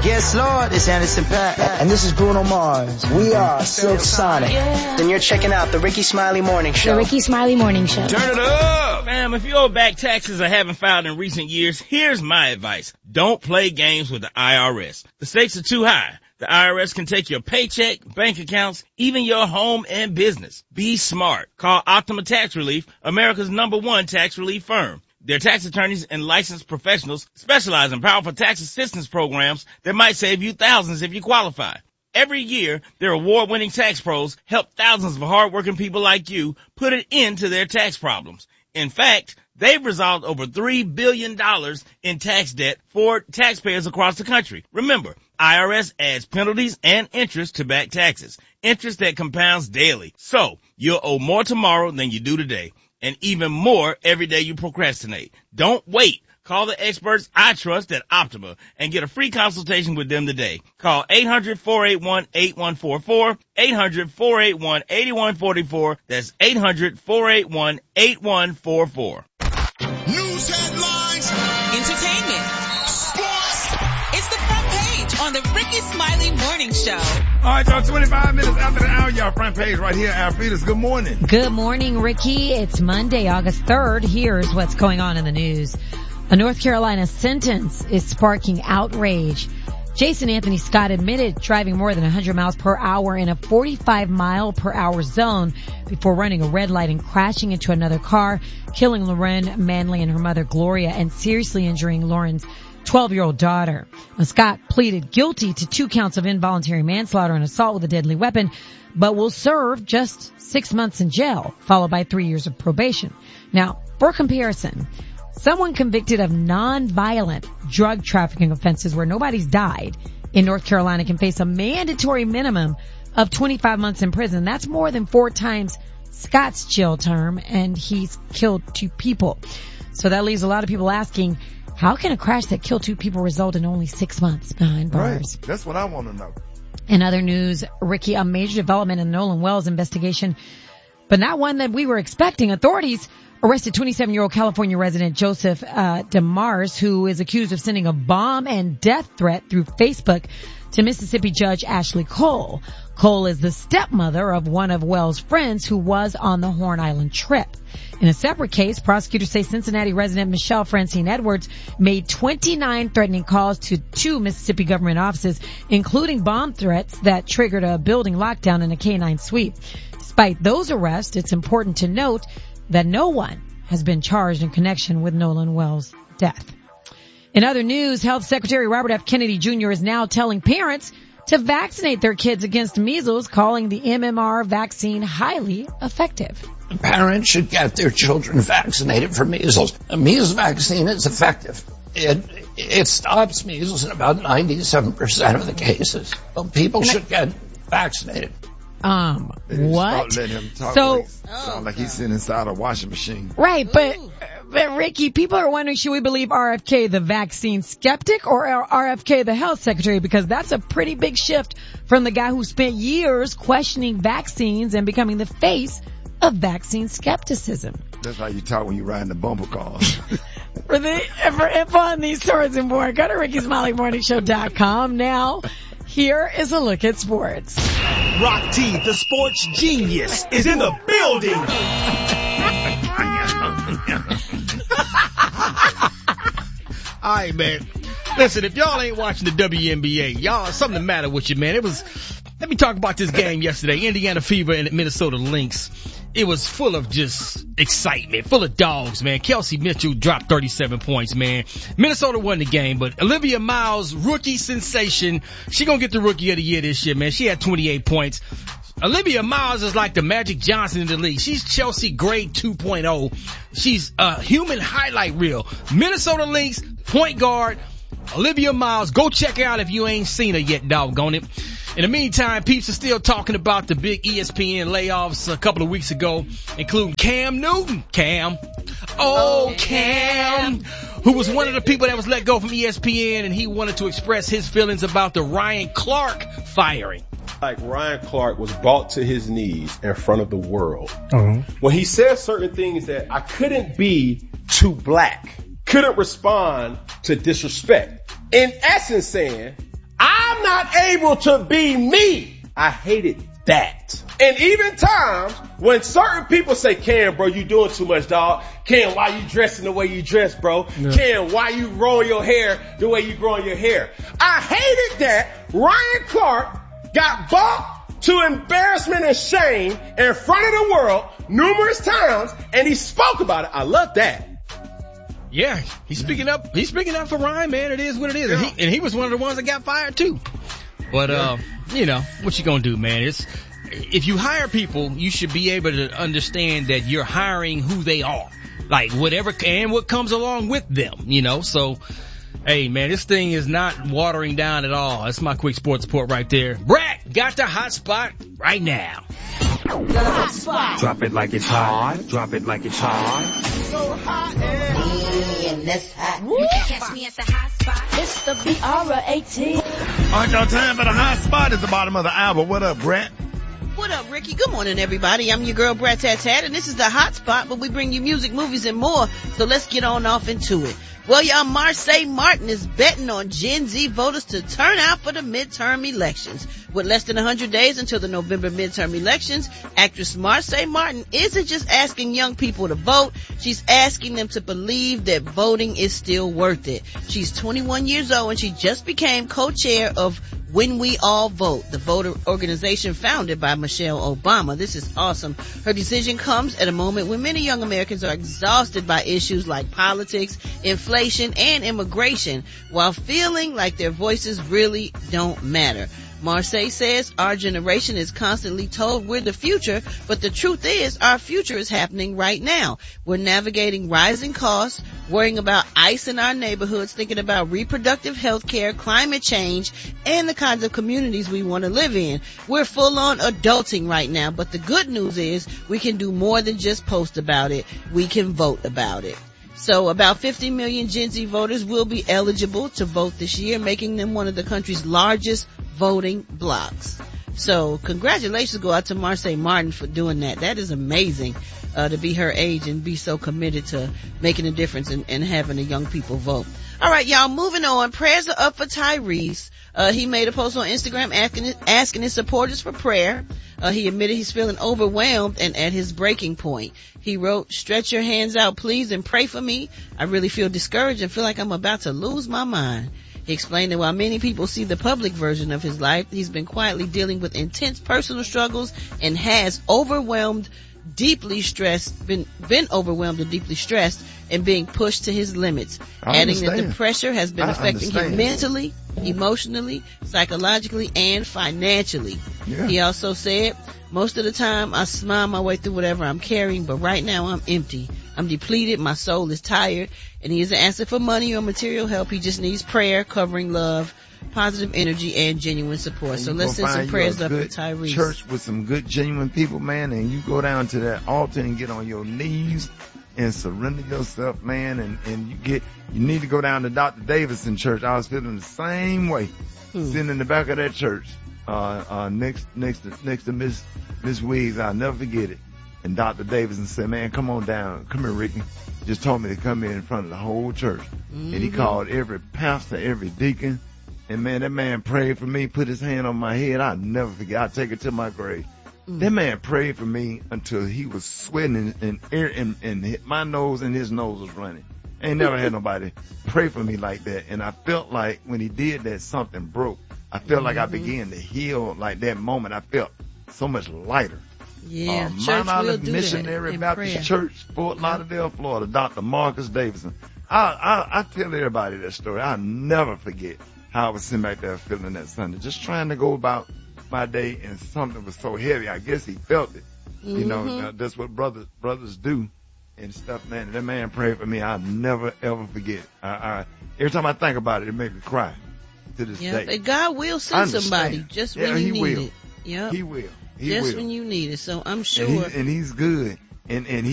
Yes, Lord, it's Anderson .Paak. And this is Bruno Mars. We are Silk Sonic. Then you're checking out the Ricky Smiley Morning Show. The Ricky Smiley Morning Show. Turn it up! Ma'am, if you owe back taxes or haven't filed in recent years, here's my advice. Don't play games with the IRS. The stakes are too high. The IRS can take your paycheck, bank accounts, even your home and business. Be smart. Call Optima Tax Relief, America's #1 tax relief firm. Their tax attorneys and licensed professionals specialize in powerful tax assistance programs that might save you thousands if you qualify. Every year, their award-winning tax pros help thousands of hardworking people like you put an end to their tax problems. In fact, they've resolved over $3 billion in tax debt for taxpayers across the country. Remember, IRS adds penalties and interest to back taxes, interest that compounds daily. So, you'll owe more tomorrow than you do today, and even more every day you procrastinate. Don't wait. Call the experts I trust at Optima and get a free consultation with them today. Call 800-481-8144, 800-481-8144. That's 800-481-8144. News headlines, entertainment, sports. It's the front page on the Ricky Smiley Morning Show. All right, y'all, 25 minutes after the hour, y'all, front page right here. Alfreda's, good morning. Good morning, Ricky. It's Monday, August 3rd. Here's what's going on in the news. A North Carolina sentence is sparking outrage. Jason Anthony Scott admitted driving more than 100 miles per hour in a 45 mile per hour zone before running a red light and crashing into another car, killing Lauren Manley and her mother Gloria and seriously injuring Lauren's 12-year-old daughter. Scott pleaded guilty to 2 counts of involuntary manslaughter and assault with a deadly weapon, but will serve just 6 months in jail, followed by 3 years of probation. Now, for comparison, someone convicted of non-violent drug trafficking offenses where nobody's died in North Carolina can face a mandatory minimum of 25 months in prison. That's more than 4 times Scott's jail term, and he's killed 2 people. So that leaves a lot of people asking, how can a crash that killed 2 people result in only 6 months behind bars? Right. That's what I want to know. In other news, Ricky, a major development in the Nolan Wells investigation, but not one that we were expecting. Authorities arrested 27-year-old California resident Joseph DeMars, who is accused of sending a bomb and death threat through Facebook to Mississippi Judge Ashley Cole. Cole is the stepmother of one of Wells' friends who was on the Horn Island trip. In a separate case, prosecutors say Cincinnati resident Michelle Francine Edwards made 29 threatening calls to 2 Mississippi government offices, including bomb threats that triggered a building lockdown and a canine sweep. Despite those arrests, it's important to note that no one has been charged in connection with Nolan Wells' death. In other news, Health Secretary Robert F. Kennedy Jr. is now telling parents to vaccinate their kids against measles, calling the MMR vaccine highly effective. Parents should get their children vaccinated for measles. A measles vaccine is effective. It stops measles in about 97% of the cases. So people should get vaccinated. What? Let him talk. So, sound like he's sitting inside a washing machine. Right, but Ricky, people are wondering, should we believe RFK the vaccine skeptic or RFK the health secretary? Because that's a pretty big shift from the guy who spent years questioning vaccines and becoming the face of vaccine skepticism. That's how you talk when you're riding the bumper cars. For info on these stories and more, go to RickySmileyMorningShow.com. Now, here is a look at sports. Rock T, the sports genius, is in the building. All right, man. Listen, if y'all ain't watching the WNBA, y'all, something the matter with you, man. Let me talk about this game yesterday. Indiana Fever and Minnesota Lynx. It was full of just excitement, full of dogs, man. Kelsey Mitchell dropped 37 points, man. Minnesota won the game, but Olivia Miles, rookie sensation, she gonna get the rookie of the year this year, man. She had 28 points. Olivia Miles is like the Magic Johnson in the league. She's Chelsea Gray 2.0. She's a human highlight reel. Minnesota Lynx, point guard, Olivia Miles. Go check her out if you ain't seen her yet, doggone it. In the meantime, peeps are still talking about the big ESPN layoffs a couple of weeks ago, including Cam Newton. Cam, who was one of the people that was let go from ESPN, and he wanted to express his feelings about the Ryan Clark firing. Like Ryan Clark was brought to his knees in front of the world. When he said certain things that I couldn't be too black, couldn't respond to disrespect. In essence saying, not able to be me. I hated that. And even times when certain people say, Ken, bro, you doing too much, dog. Ken, why you dressing the way you dress, bro? Yeah. Ken, why you growing your hair the way you growing your hair? I hated that Ryan Clark got bumped to embarrassment and shame in front of the world numerous times, and he spoke about it. I love that. Yeah, he's speaking up. He's speaking up for Ryan, man. It is what it is. Yeah. And he was one of the ones that got fired too. But, you know, what you gonna do, man? If you hire people, you should be able to understand that you're hiring who they are. Like whatever, and what comes along with them, you know? So, hey, man, this thing is not watering down at all. That's my quick sports report right there. Brat got the hot spot right now. The hot spot. Drop it like it's hot. Drop it like it's hot. So hot and that's hot. You can catch me at the hot spot. It's the BR18. All right, y'all, time for the hot spot at the bottom of the hour. What up, Brett? What up, Ricky? Good morning, everybody. I'm your girl, Brat Tat Tat, and this is the hot spot where we bring you music, movies, and more. So let's get on off into it. Well, y'all, Marsai Martin is betting on Gen Z voters to turn out for the midterm elections. With less than 100 days until the November midterm elections, actress Marsai Martin isn't just asking young people to vote, she's asking them to believe that voting is still worth it. She's 21 years old and she just became co-chair of When We All Vote, the voter organization founded by Michelle Obama. This is awesome. Her decision comes at a moment when many young Americans are exhausted by issues like politics, inflation, and immigration, while feeling like their voices really don't matter. Marsai says our generation is constantly told we're the future, but the truth is our future is happening right now. We're navigating rising costs, worrying about ICE in our neighborhoods, thinking about reproductive health care, climate change, and the kinds of communities we want to live in. We're full on adulting right now, but the good news is we can do more than just post about it. We can vote about it. So about 50 million Gen Z voters will be eligible to vote this year, making them one of the country's largest voting blocs. So congratulations go out to Marsai Martin for doing that. That is amazing, to be her age and be so committed to making a difference and having the young people vote. All right, y'all, moving on. Prayers are up for Tyrese. He made a post on Instagram asking his supporters for prayer. He admitted he's feeling overwhelmed and at his breaking point. He wrote, "Stretch your hands out, please, and pray for me. I really feel discouraged and feel like I'm about to lose my mind." He explained that while many people see the public version of his life, he's been quietly dealing with intense personal struggles and has been overwhelmed and deeply stressed and being pushed to his limits, adding that the pressure has been affecting him mentally, emotionally, psychologically, and financially. Yeah. He also said, "Most of the time I smile my way through whatever I'm carrying, but right now I'm empty. I'm depleted, my soul is tired, and he isn't asking for money or material help. He just needs prayer, covering love, positive energy, and genuine support." So let's send some prayers up for Tyrese. Church with some good, genuine people, man, and you go down to that altar and get on your knees and surrender yourself, man, and you need to go down to Dr. Davidson Church. I was feeling the same way, sitting in the back of that church, next to Miss Wiggs. I'll never forget it. And Dr. Davidson said, "Man, come on down. Come here, Ricky." Just told me to come in front of the whole church. Mm-hmm. And he called every pastor, every deacon. And man, that man prayed for me, put his hand on my head. I'll never forget. I'll take it to my grave. Mm-hmm. That man prayed for me until he was sweating and hit my nose and his nose was running. I ain't never had nobody pray for me like that. And I felt like when he did that, something broke. I felt like I began to heal like that moment. I felt so much lighter. Yeah, Mount Olive Missionary Baptist Church, Fort Lauderdale, Florida, Dr. Marcus Davidson. I tell everybody that story. I'll never forget how I was sitting back there feeling that Sunday, just trying to go about my day, and something was so heavy. I guess he felt it. Mm-hmm. You know, that's what brothers do and stuff, man. That man prayed for me. I'll never, ever forget. Every time I think about it, it makes me cry to this day. And God will send somebody just when you need it. He will. Just when you need it. So I'm sure. And he's good. And he